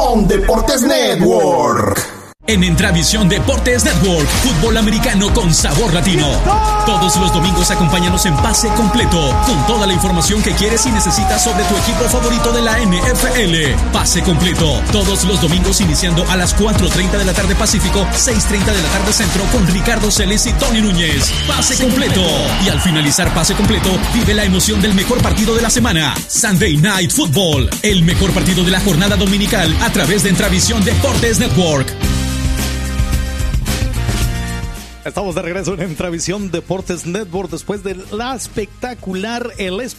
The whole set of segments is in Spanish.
Entravisión Deportes Network. En Entravisión Deportes Network, fútbol americano con sabor latino. Todos los domingos acompáñanos en Pase Completo, con toda la información que quieres y necesitas sobre tu equipo favorito de la NFL. Pase Completo, todos los domingos iniciando a las 4:30 de la tarde Pacífico, 6:30 de la tarde Centro, con Ricardo Celes y Tony Núñez. Pase Completo. Y al finalizar Pase Completo, vive la emoción del mejor partido de la semana. Sunday Night Football, el mejor partido de la jornada dominical a través de Entravisión Deportes Network. Estamos de regreso en Entravisión Deportes Network después de la espectacular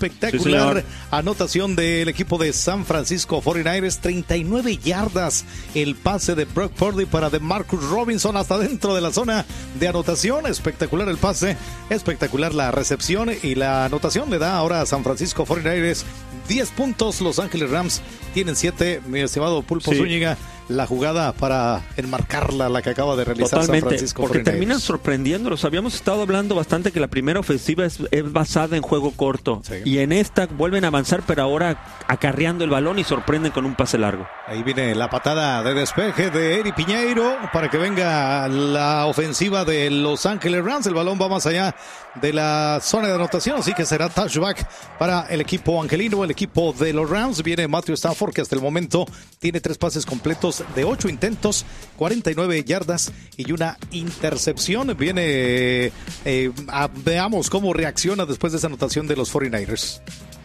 anotación del equipo de San Francisco 49ers, 39 yardas el pase de Brock Purdy para DeMarcus Robinson hasta dentro de la zona de anotación. Espectacular el pase, espectacular la recepción y la anotación le da ahora a San Francisco 49ers 10 puntos. Los Ángeles Rams tienen 7, mi estimado Pulpo Zúñiga. La jugada para enmarcarla, la que acaba de realizar San Francisco 49ers. Porque terminan sorprendiéndolos. Habíamos estado hablando bastante que la primera ofensiva es basada en juego corto. Sí. Y en esta vuelven a avanzar, pero ahora acarreando el balón y sorprenden con un pase largo. Ahí viene la patada de despeje de Eri Piñeiro para que venga la ofensiva de Los Ángeles Rams. El balón va más allá de la zona de anotación, así que será touchback para el equipo angelino, el equipo de los Rams. Viene Matthew Stafford, que hasta el momento tiene 3 pases completos de 8 intentos, 49 yardas y una intercepción. Viene, veamos cómo reacciona después de esa anotación de los 49ers.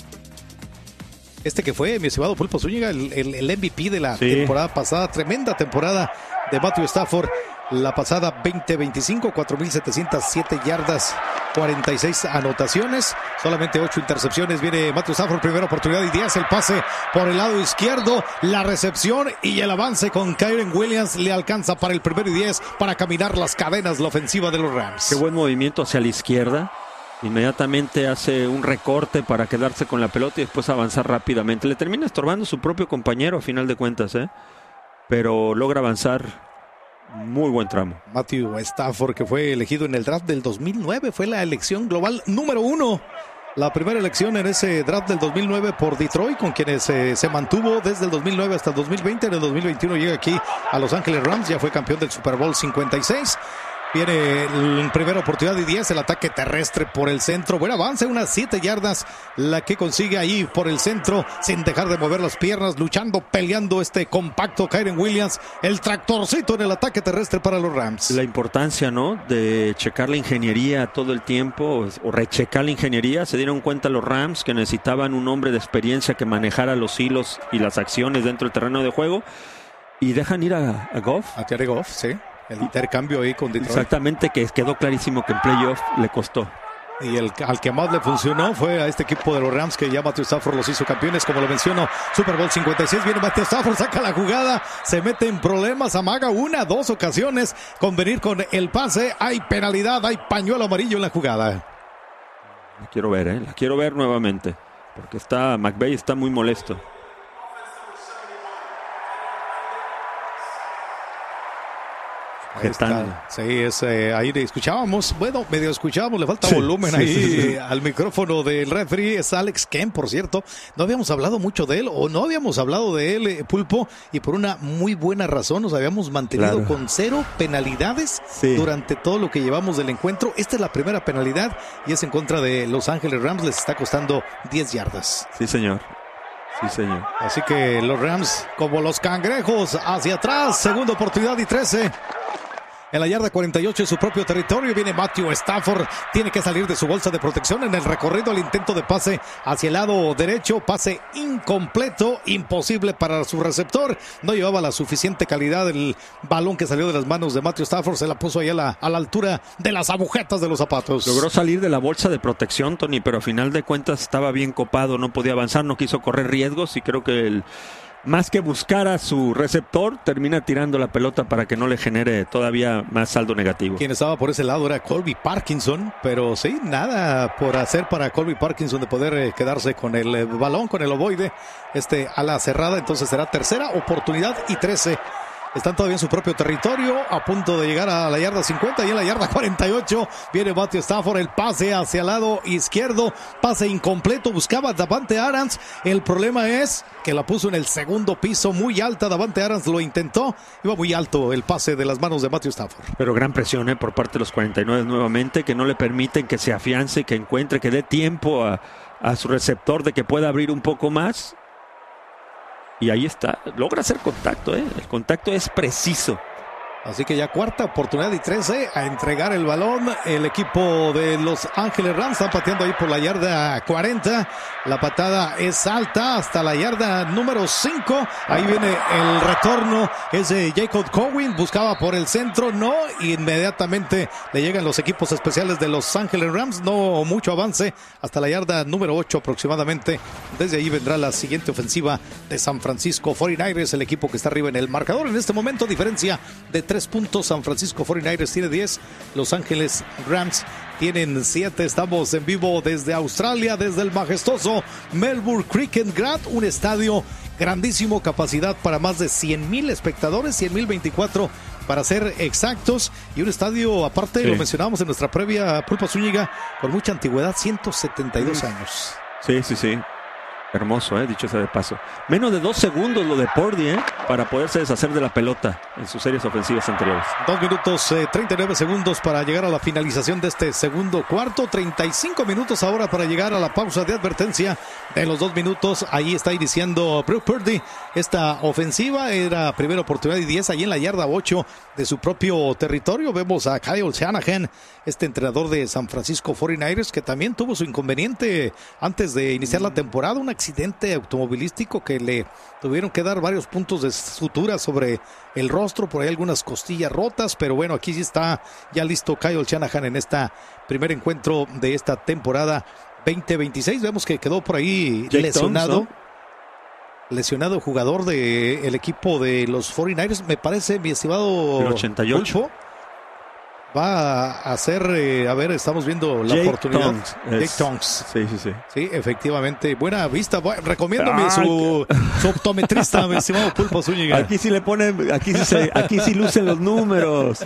Este que fue, mi estimado Pulpo Zúñiga, el MVP de la temporada pasada, tremenda temporada de Matthew Stafford. La pasada 20-25, 4,707 yardas, 46 anotaciones, solamente 8 intercepciones. Viene Matthew Stafford, primera oportunidad y 10, el pase por el lado izquierdo, la recepción y el avance con Kyren Williams le alcanza para el primero y 10 para caminar las cadenas la ofensiva de los Rams. Qué buen movimiento hacia la izquierda. Inmediatamente hace un recorte para quedarse con la pelota y después avanzar rápidamente. Le termina estorbando su propio compañero a final de cuentas, pero logra avanzar. Muy buen tramo. Matthew Stafford, que fue elegido en el draft del 2009, fue la elección global número 1. La primera elección en ese draft del 2009 por Detroit, con quienes se mantuvo desde el 2009 hasta el 2020. En el 2021 llega aquí a Los Ángeles Rams, ya fue campeón del Super Bowl 56. Viene la primera oportunidad y 10, el ataque terrestre por el centro. Buen avance, unas 7 yardas la que consigue ahí por el centro, sin dejar de mover las piernas, luchando, peleando este compacto Kyren Williams, el tractorcito en el ataque terrestre para los Rams. La importancia, ¿no?, de checar la ingeniería todo el tiempo, o rechecar la ingeniería. Se dieron cuenta los Rams que necesitaban un hombre de experiencia que manejara los hilos y las acciones dentro del terreno de juego, y dejan ir a Goff. A Jared Goff, sí. El intercambio ahí con Detroit. Exactamente, que quedó clarísimo que en playoff le costó. Y al que más le funcionó fue a este equipo de los Rams, que ya Matthew Stafford los hizo campeones, como lo menciono. Super Bowl 56, viene Matthew Stafford, saca la jugada, se mete en problemas, amaga 2 ocasiones con venir con el pase. Hay penalidad, hay pañuelo amarillo en la jugada. La quiero ver, nuevamente, porque McVay está muy molesto. Sí, ahí le escuchábamos, le falta volumen ahí al micrófono del referee. Es Alex Kemp, por cierto. No habíamos hablado mucho de él, Pulpo, y por una muy buena razón. Nos habíamos mantenido con 0 penalidades durante todo lo que llevamos del encuentro. Esta es la primera penalidad y es en contra de Los Ángeles Rams. Les está costando 10 yardas. Sí, señor. Así que los Rams, como los cangrejos, hacia atrás. Segunda oportunidad y 13. En la yarda 48 en su propio territorio viene Matthew Stafford. Tiene que salir de su bolsa de protección en el recorrido. El intento de pase hacia el lado derecho. Pase incompleto, imposible para su receptor. No llevaba la suficiente calidad el balón que salió de las manos de Matthew Stafford. Se la puso ahí a la altura de las agujetas de los zapatos. Logró salir de la bolsa de protección, Tony, pero a final de cuentas estaba bien copado. No podía avanzar, no quiso correr riesgos y creo que más que buscar a su receptor, termina tirando la pelota para que no le genere todavía más saldo negativo. Quien estaba por ese lado era Colby Parkinson, pero sí, nada por hacer para Colby Parkinson de poder quedarse con el balón, con el ovoide, ala cerrada. Entonces será tercera oportunidad y 13 Están todavía en su propio territorio, a punto de llegar a la yarda 50 y en la yarda 48 viene Matthew Stafford, el pase hacia el lado izquierdo, pase incompleto, buscaba a Davante Adams. El problema es que la puso en el segundo piso, muy alta. Davante Adams lo intentó, iba muy alto el pase de las manos de Matthew Stafford. Pero gran presión por parte de los 49 nuevamente, que no le permiten que se afiance, que encuentre, que dé tiempo a su receptor de que pueda abrir un poco más. Y ahí está, logra hacer contacto, el contacto es preciso. Así que ya cuarta oportunidad y 13 a entregar el balón. El equipo de Los Ángeles Rams está pateando ahí por la yarda 40. La patada es alta hasta la yarda número 5. Ahí viene el retorno. Es de Jacob Cowing. Buscaba por el centro. No. Inmediatamente le llegan los equipos especiales de Los Ángeles Rams. No mucho avance hasta la yarda número 8 aproximadamente. Desde ahí vendrá la siguiente ofensiva de San Francisco 49ers. El equipo que está arriba en el marcador. En este momento diferencia de 3 puntos. San Francisco 49ers tiene 10. Los Ángeles Rams tienen 7. Estamos en vivo desde Australia, desde el majestuoso Melbourne Cricket Ground, un estadio grandísimo, capacidad para más de 100,000 espectadores, 100,024 para ser exactos, y un estadio aparte, sí, lo mencionábamos en nuestra previa, Pulpa Zúñiga, con mucha antigüedad, 172 años. Sí. Hermoso, dicho sea de paso. Menos de 2 segundos lo de Purdy, para poderse deshacer de la pelota en sus series ofensivas anteriores. 2 minutos 39 segundos para llegar a la finalización de este segundo cuarto. 35 minutos ahora para llegar a la pausa de advertencia de los 2 minutos. Ahí está iniciando Brock Purdy. Esta ofensiva era primera oportunidad y 10 ahí en la yarda 8 de su propio territorio. Vemos a Kyle Shanahan, este entrenador de San Francisco 49ers, que también tuvo su inconveniente antes de iniciar la temporada, un accidente automovilístico que le tuvieron que dar varios puntos de sutura sobre el rostro, por ahí algunas costillas rotas, pero bueno, aquí sí está ya listo Kyle Shanahan en este primer encuentro de esta temporada 2026. Vemos que quedó por ahí Jake lesionado. Thompson, ¿no? Lesionado jugador del equipo de los 49ers, me parece, mi estimado el 88. Pulpo. Va a hacer, a ver, estamos viendo la Jake oportunidad. Jake Tonks. Sí. Sí, efectivamente. Buena vista. Recomiéndome su optometrista, mi estimado Pulpo Zúñiga. Aquí sí le ponen, aquí sí lucen los números.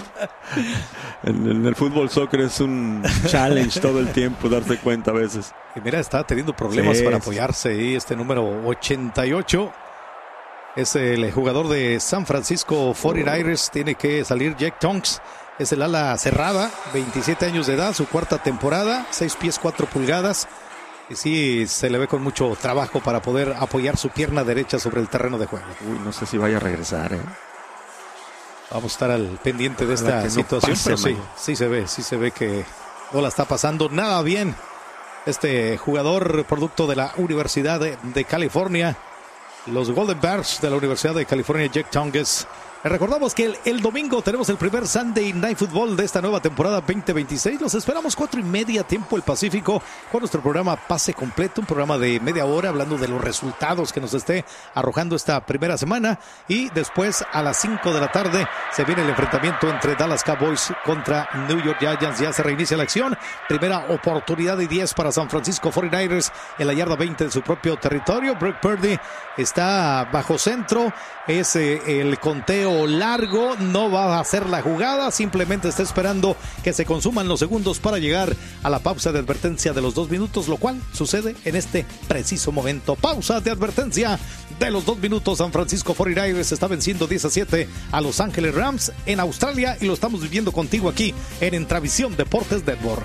En el fútbol soccer es un challenge todo el tiempo darse cuenta a veces. Y mira, está teniendo problemas para apoyarse. Y este número 88 es el jugador de San Francisco 49ers. Tiene que salir Jake Tonks. Es el ala cerrada, 27 años de edad, su cuarta temporada, 6 pies 4 pulgadas. Y sí, se le ve con mucho trabajo para poder apoyar su pierna derecha sobre el terreno de juego. Uy, no sé si vaya a regresar, Vamos a estar al pendiente de esta situación, pero sí se ve que no la está pasando nada bien. Este jugador, producto de la Universidad de California, los Golden Bears de la Universidad de California, Jake Tonks. Recordamos que el domingo tenemos el primer Sunday Night Football de esta nueva temporada 2026. Los esperamos 4:30 tiempo el Pacífico con nuestro programa Pase Completo, un programa de media hora hablando de los resultados que nos esté arrojando esta primera semana. Y después a las 5 de la tarde se viene el enfrentamiento entre Dallas Cowboys contra New York Giants. Ya se reinicia la acción. Primera oportunidad y 10 para San Francisco 49ers en la yarda 20 de su propio territorio. Brock Purdy está bajo centro. Es el conteo largo, no va a hacer la jugada, simplemente está esperando que se consuman los segundos para llegar a la pausa de advertencia de los 2 minutos, lo cual sucede en este preciso momento. Pausa de advertencia de los 2 minutos. San Francisco 49ers está venciendo 10-7 a Los Ángeles Rams en Australia y lo estamos viviendo contigo aquí en Entravisión Deportes Network.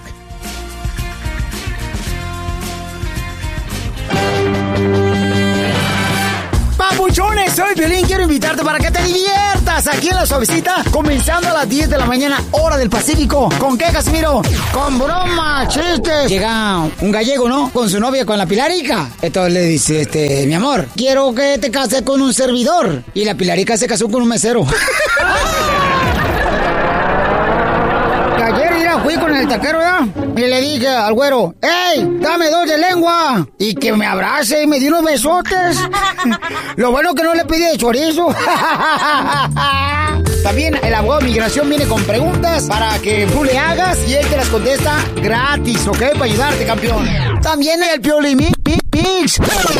Papuchones, soy Piolín, quiero invitarte para que te diviertas aquí en La Suavecita, comenzando a las 10 de la mañana, hora del Pacífico. ¿Con qué, Casimiro? Con bromas, chistes. Llega un gallego, ¿no? Con su novia, con la Pilarica. Entonces le dice, mi amor, quiero que te cases con un servidor. Y la Pilarica se casó con un mesero. Ayer fui con el taquero, ¿ya? Y le dije al güero, ¡ey, dame 2 de lengua! Y que me abrace y me dio unos besotes. Lo bueno que no le pedí de chorizo. También el abogado de migración viene con preguntas para que tú le hagas y él te las contesta gratis, ¿ok? Para ayudarte, campeón. También el Piolín Pigs.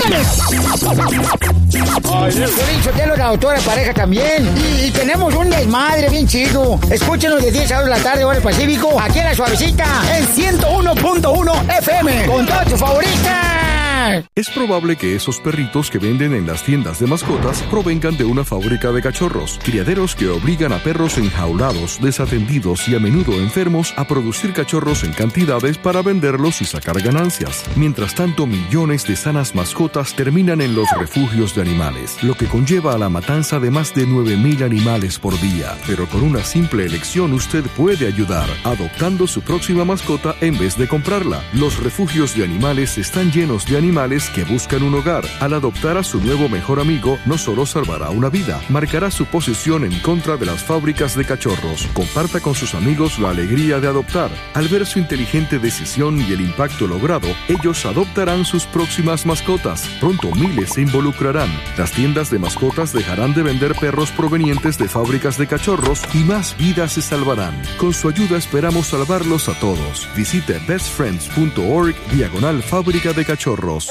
Yo la autora de pareja también. Y tenemos un desmadre bien chido. Escúchenos de 10 a 2 de la tarde, hora del Pacífico, aquí en La Suavecita, en 101.1 FM, con todas tus favoritas. Es probable que esos perritos que venden en las tiendas de mascotas provengan de una fábrica de cachorros, criaderos que obligan a perros enjaulados, desatendidos y a menudo enfermos a producir cachorros en cantidades para venderlos y sacar ganancias. Mientras tanto, millones de sanas mascotas terminan en los refugios de animales, lo que conlleva a la matanza de más de 9,000 animales por día. Pero con una simple elección usted puede ayudar, adoptando su próxima mascota en vez de comprarla. Los refugios de animales están llenos de animales que buscan un hogar. Al adoptar a su nuevo mejor amigo, no solo salvará una vida, marcará su posición en contra de las fábricas de cachorros. Comparta con sus amigos la alegría de adoptar. Al ver su inteligente decisión y el impacto logrado, ellos adoptarán sus próximas mascotas. Pronto miles se involucrarán. Las tiendas de mascotas dejarán de vender perros provenientes de fábricas de cachorros y más vidas se salvarán. Con su ayuda esperamos salvarlos a todos. Visite bestfriends.org/fábrica de cachorros.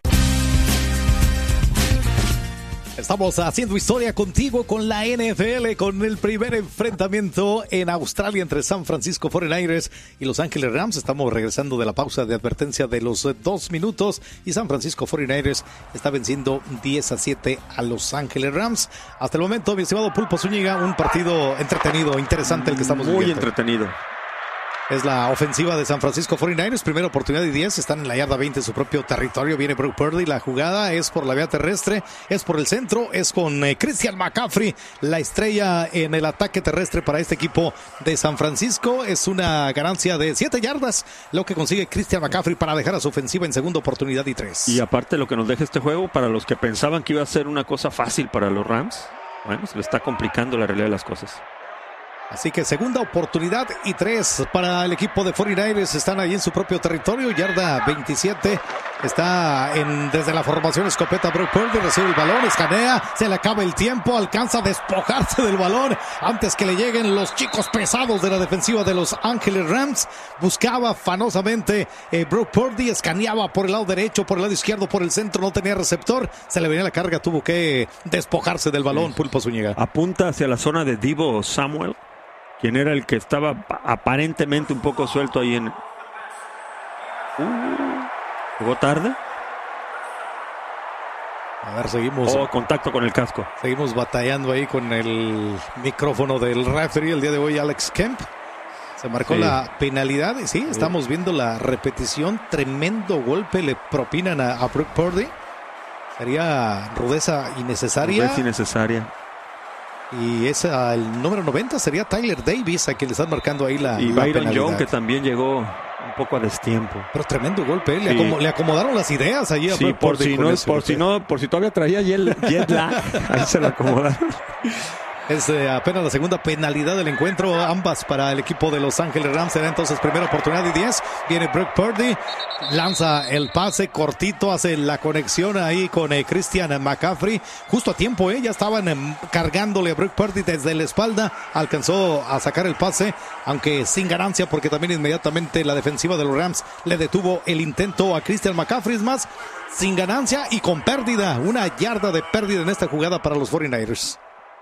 Estamos haciendo historia contigo con la NFL, con el primer enfrentamiento en Australia entre San Francisco 49ers y Los Ángeles Rams. Estamos regresando de la pausa de advertencia de los 2 minutos y San Francisco 49ers está venciendo 10-7 a Los Ángeles Rams. Hasta el momento, mi estimado Pulpo Zúñiga, un partido entretenido, interesante el que estamos viviendo. Muy entretenido. Es la ofensiva de San Francisco 49ers, primera oportunidad y 10, están en la yarda 20 en su propio territorio, viene Brock Purdy, la jugada es por la vía terrestre, es por el centro, es con Christian McCaffrey, la estrella en el ataque terrestre para este equipo de San Francisco, es una ganancia de 7 yardas, lo que consigue Christian McCaffrey para dejar a su ofensiva en segunda oportunidad y 3. Y aparte lo que nos deja este juego, para los que pensaban que iba a ser una cosa fácil para los Rams, bueno, se le está complicando la realidad de las cosas. Así que segunda oportunidad y 3 para el equipo de 49ers. Están ahí en su propio territorio. Yarda 27. Está desde la formación escopeta. Brock Purdy recibe el balón, escanea, se le acaba el tiempo, alcanza a despojarse del balón antes que le lleguen los chicos pesados de la defensiva de Los Ángeles Rams. Buscaba afanosamente Brock Purdy, escaneaba por el lado derecho, por el lado izquierdo, por el centro, no tenía receptor. Se le venía la carga, tuvo que despojarse del balón. Pulpo Zúñiga. Apunta hacia la zona de Deebo Samuel, quien era el que estaba aparentemente un poco suelto ahí en... ¿Jugó tarde? A ver, seguimos. Contacto con el casco. Seguimos batallando ahí con el micrófono del referee el día de hoy, Alex Kemp. Se marcó la penalidad. Y sí, estamos viendo la repetición. Tremendo golpe le propinan a Brock Purdy. Sería rudeza innecesaria. Rudeza innecesaria. Y el número 90 sería Tyler Davis, a quien le están marcando ahí la y Byron penalidad. Young, que también llegó un poco a destiempo. Pero tremendo golpe, le acomodaron las ideas allí a Brock Purdy. Por si todavía traía jet lag, ahí se lo acomodaron. Es apenas la segunda penalidad del encuentro, ambas para el equipo de Los Ángeles Rams. Será entonces primera oportunidad y 10. Viene Brock Purdy, lanza el pase cortito, hace la conexión ahí con Christian McCaffrey. Justo a tiempo, ya estaban cargándole a Brock Purdy desde la espalda. Alcanzó a sacar el pase, aunque sin ganancia, porque también inmediatamente la defensiva de los Rams le detuvo el intento a Christian McCaffrey. Es más, sin ganancia y con pérdida. Una yarda de pérdida en esta jugada para los 49ers.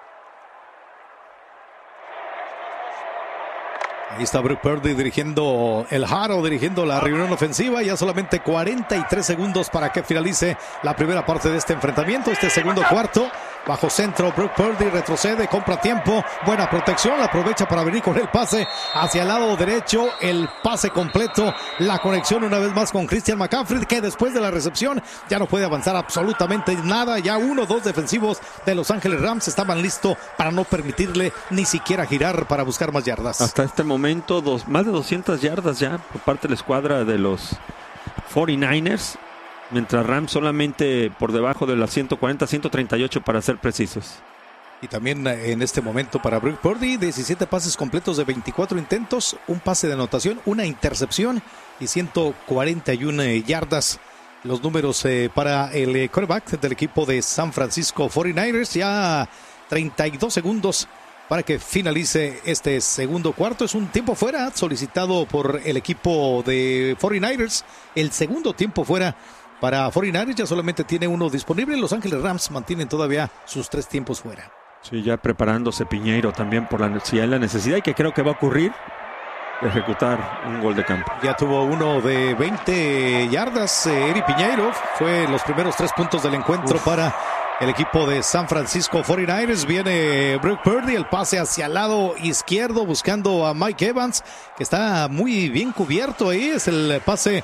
Ahí está Brock Purdy dirigiendo el Haro, dirigiendo la reunión ofensiva. Ya solamente 43 segundos para que finalice la primera parte de este enfrentamiento. Este segundo cuarto, bajo centro, Brock Purdy retrocede, compra tiempo, buena protección, aprovecha para venir con el pase hacia el lado derecho, el pase completo, la conexión una vez más con Christian McCaffrey, que después de la recepción ya no puede avanzar absolutamente nada. Ya 2 defensivos de Los Ángeles Rams estaban listos para no permitirle ni siquiera girar para buscar más yardas. Hasta este momento, más de 200 yardas ya por parte de la escuadra de los 49ers, mientras Rams solamente por debajo de las 140, 138 para ser precisos. Y también en este momento para Brock Purdy, 17 pases completos de 24 intentos, un pase de anotación, una intercepción y 141 yardas. Los números para el quarterback del equipo de San Francisco 49ers. Ya 32 segundos para que finalice este segundo cuarto. Es un tiempo fuera solicitado por el equipo de 49ers. El segundo tiempo fuera para 49ers, ya solamente tiene uno disponible. Los Ángeles Rams mantienen todavía sus 3 tiempos fuera. Sí, ya preparándose Piñeiro también si hay la necesidad y que creo que va a ocurrir, de ejecutar un gol de campo. Ya tuvo uno de 20 yardas, Eri Piñeiro. Fue los primeros 3 puntos del encuentro para el equipo de San Francisco 49ers. Viene Brock Purdy, el pase hacia el lado izquierdo buscando a Mike Evans, que está muy bien cubierto ahí. Es el pase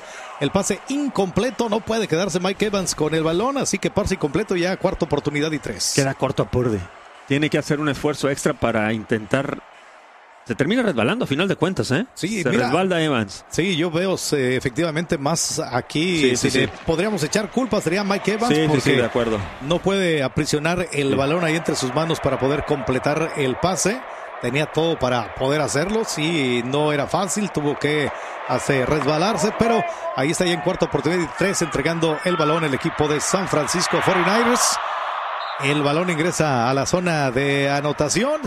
incompleto. No puede quedarse Mike Evans con el balón, así que pase incompleto, ya cuarta oportunidad y 3. Queda corto a Purdy. Tiene que hacer un esfuerzo extra para intentar. Se termina resbalando a final de cuentas, ¿eh? Sí, se resbalda Evans. Sí, yo veo efectivamente más aquí. Sí. Podríamos echar culpa, sería Mike Evans, porque sí, de acuerdo. No puede aprisionar el balón ahí entre sus manos para poder completar el pase. Tenía todo para poder hacerlo. Sí, no era fácil, tuvo que resbalarse, pero ahí está ya en cuarta oportunidad y 3, entregando el balón el equipo de San Francisco 49ers. El balón ingresa a la zona de anotación.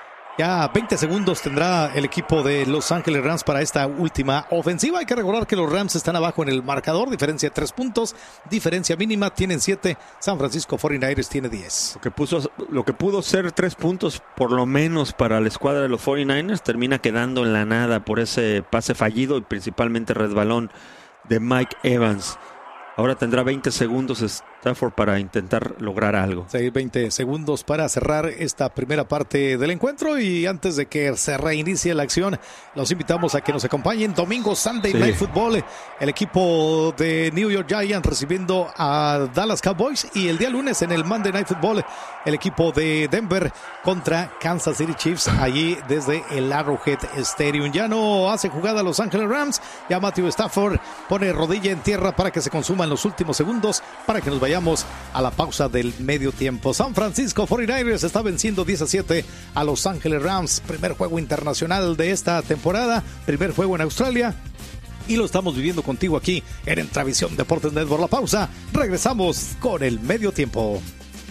Ya 20 segundos tendrá el equipo de Los Ángeles Rams para esta última ofensiva. Hay que recordar que los Rams están abajo en el marcador, diferencia de 3 puntos, diferencia mínima, tienen 7, San Francisco 49ers tiene 10. Lo que pudo ser 3 puntos por lo menos para la escuadra de los 49ers termina quedando en la nada por ese pase fallido y principalmente resbalón de Mike Evans. Ahora tendrá 20 segundos Stafford para intentar lograr algo. Sí, 20 segundos para cerrar esta primera parte del encuentro, y antes de que se reinicie la acción, los invitamos a que nos acompañen domingo Sunday Night Football, el equipo de New York Giants recibiendo a Dallas Cowboys, y el día lunes en el Monday Night Football el equipo de Denver contra Kansas City Chiefs, allí desde el Arrowhead Stadium. Ya no hace jugada Los Ángeles Rams, ya Matthew Stafford pone rodilla en tierra para que se consuman los últimos segundos, para que nos vayamos a la pausa del medio tiempo. San Francisco 49ers está venciendo 10-7 a Los Ángeles Rams. Primer juego internacional de esta temporada, primer juego en Australia, y lo estamos viviendo contigo aquí en Entravisión Deportes Network. La pausa, regresamos con el medio tiempo.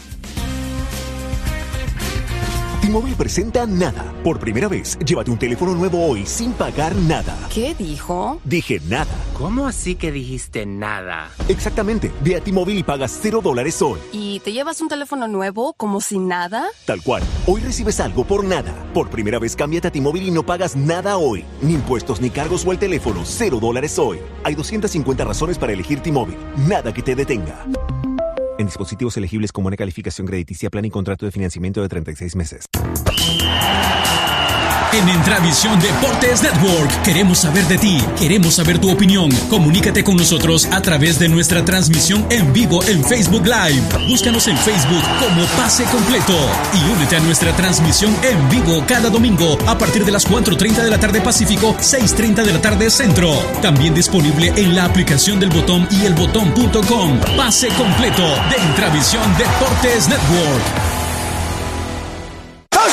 T-Mobile presenta Nada. Por primera vez, llévate un teléfono nuevo hoy sin pagar nada. ¿Qué dijo? Dije nada. ¿Cómo así que dijiste nada? Exactamente. Ve a T-Mobile y pagas $0 hoy. ¿Y te llevas un teléfono nuevo como si nada? Tal cual. Hoy recibes algo por nada. Por primera vez, cámbiate a T-Mobile y no pagas nada hoy. Ni impuestos ni cargos o el teléfono. $0 hoy. Hay 250 razones para elegir T-Mobile. Nada que te detenga. En dispositivos elegibles con buena calificación crediticia, plan y contrato de financiamiento de 36 meses. En Entravisión Deportes Network queremos saber de ti, queremos saber tu opinión. Comunícate con nosotros a través de nuestra transmisión en vivo en Facebook Live. Búscanos en Facebook como Pase Completo y únete a nuestra transmisión en vivo cada domingo a partir de las 4:30 de la tarde Pacífico, 6:30 de la tarde Centro. También disponible en la aplicación del Botón y elbotón.com. Pase Completo de Entravisión Deportes Network.